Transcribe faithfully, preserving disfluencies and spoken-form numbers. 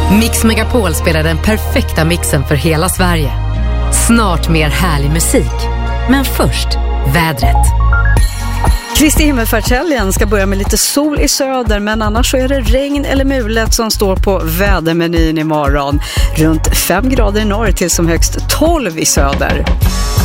Mix Megapol spelar den perfekta mixen för hela Sverige. Snart mer härlig musik. Men först, vädret. Kristi himmelfärdshelgen ska börja med lite sol i söder, men annars så är det regn eller mulet som står på vädermenyn imorgon. Runt fem grader i norr till som högst tolv i söder.